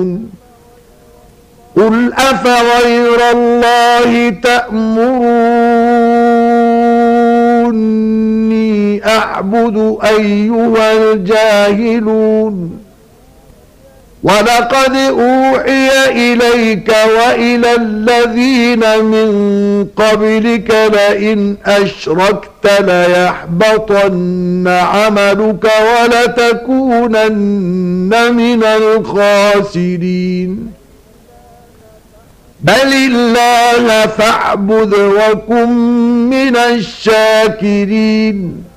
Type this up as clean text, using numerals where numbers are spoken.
قل أفغير الله تأمروني أعبد أيها الجاهلون ولقد أوحي إليك وإلى الذين من قبلك لئن أشركت ليحبطن عملك ولتكونن من الخاسرين بل الله فاعبد وكن من الشاكرين